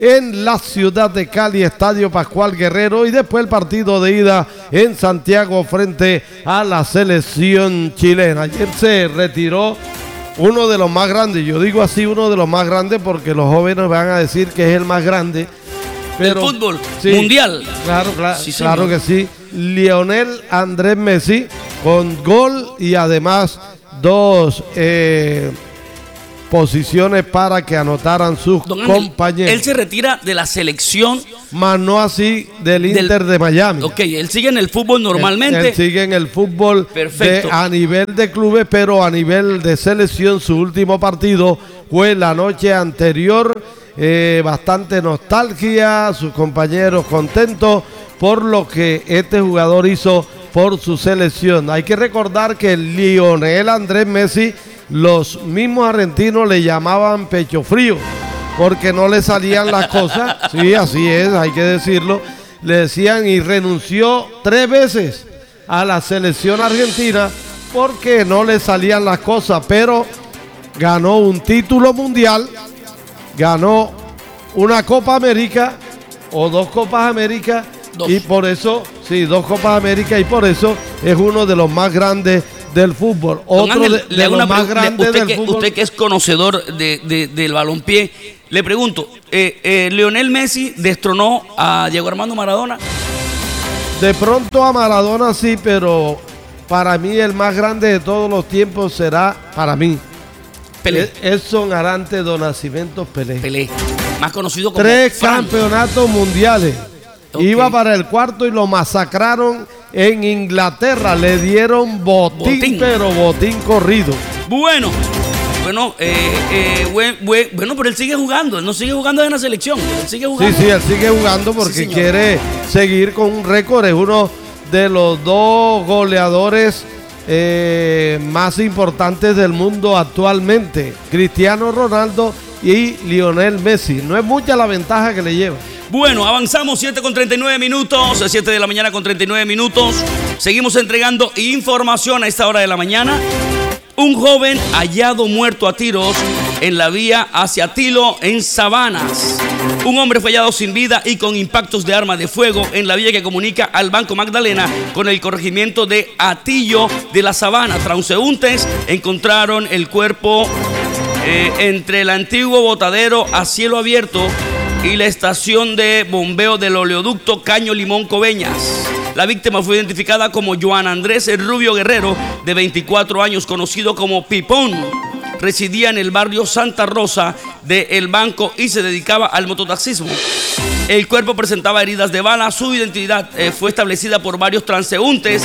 en la ciudad de Cali, Estadio Pascual Guerrero, y después el partido de ida en Santiago frente a la selección chilena. Ayer se retiró uno de los más grandes, yo digo así, uno de los más grandes porque los jóvenes van a decir que es el más grande. Pero, el fútbol sí, mundial. Claro que sí. Lionel Andrés Messi con gol y además dos posiciones para que anotaran sus compañeros. Él se retira de la selección, más no así del Inter de Miami. Ok, él sigue en el fútbol normalmente. Él sigue en el fútbol a nivel de clubes, pero a nivel de selección su último partido fue la noche anterior. Bastante nostalgia, sus compañeros contentos por lo que este jugador hizo por su selección. Hay que recordar que Lionel Andrés Messi, los mismos argentinos le llamaban pecho frío porque no le salían las cosas. Sí, así es, hay que decirlo. Le decían, y renunció 3 veces a la selección argentina porque no le salían las cosas, pero ganó un título mundial, ganó una Copa América o 2 Copas América, y por eso, sí, 2 Copas América, y por eso es uno de los más grandes del fútbol. Otro Ángel, de los más grandes del fútbol. Usted que es conocedor del balompié, le pregunto, ¿Lionel Messi destronó a Diego Armando Maradona? De pronto a Maradona sí, pero para mí el más grande de todos los tiempos será, para mí, Pelé. Edson Arantes do Nascimento Pelé. Pelé, más conocido como 3 campeonatos mundiales. Okay. Iba para el 4º y lo masacraron en Inglaterra. Le dieron botín, pero botín corrido. Bueno, pero él sigue jugando. Él no sigue jugando en la selección. Él sigue jugando. Sí, él sigue jugando porque quiere seguir con un récord. Es uno de los 2 goleadores más importantes del mundo actualmente. Cristiano Ronaldo y Lionel Messi. No es mucha la ventaja que le lleva. Bueno, avanzamos 7:39 minutos, 7 de la mañana con 39 minutos. Seguimos entregando información a esta hora de la mañana. Un joven hallado muerto a tiros en la vía hacia Tilo, en Sabanas. Un hombre fue hallado sin vida y con impactos de arma de fuego en la vía que comunica al Banco Magdalena con el corregimiento de Atillo de la Sabana. Transeúntes encontraron el cuerpo entre el antiguo botadero a cielo abierto y la estación de bombeo del oleoducto Caño Limón Coveñas. La víctima fue identificada como Joan Andrés Rubio Guerrero, de 24 años, conocido como Pipón. Residía en el barrio Santa Rosa de El Banco y se dedicaba al mototaxismo. El cuerpo presentaba heridas de bala. Su identidad fue establecida por varios transeúntes.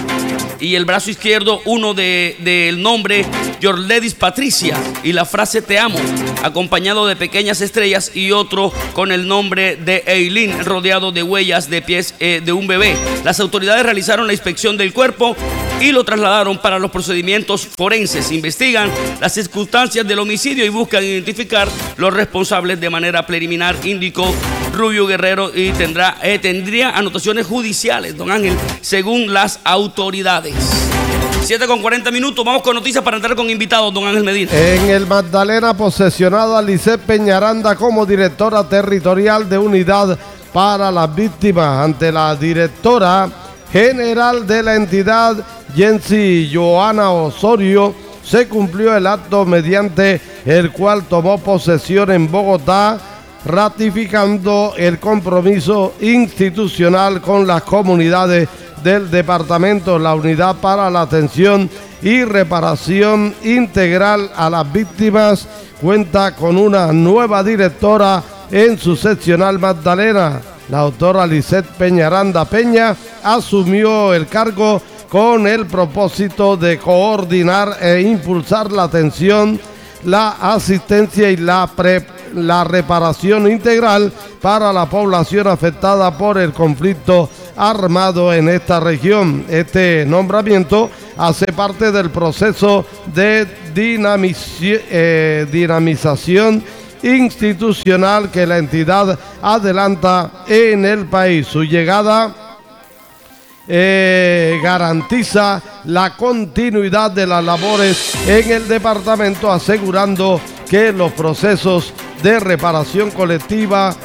Y el brazo izquierdo, uno del nombre Yorledis Patricia y la frase te amo, acompañado de pequeñas estrellas, y otro con el nombre de Eileen, rodeado de huellas de pies de un bebé. Las autoridades realizaron la inspección del cuerpo y lo trasladaron para los procedimientos forenses. Investigan las circunstancias del homicidio y buscan identificar los responsables de manera preliminar, indicó Rubio Guerrero, y tendría anotaciones judiciales, don Ángel, según las autoridades. 7:40 minutos, vamos con noticias para entrar con invitados, don Ángel Medina. En el Magdalena, posesionado a Lisset Peñaranda como directora territorial de unidad para las víctimas ante la directora general de la entidad, Jensi Joana Osorio. Se cumplió el acto mediante el cual tomó posesión en Bogotá, ratificando el compromiso institucional con las comunidades del departamento. La unidad para la atención y reparación integral a las víctimas cuenta con una nueva directora en su seccional Magdalena. La doctora Lisset Peñaranda Peña asumió el cargo con el propósito de coordinar e impulsar la atención, la asistencia y la reparación integral para la población afectada por el conflicto armado en esta región. Este nombramiento hace parte del proceso de dinamización institucional que la entidad adelanta en el país. Su llegada garantiza la continuidad de las labores en el departamento, asegurando que los procesos de reparación colectiva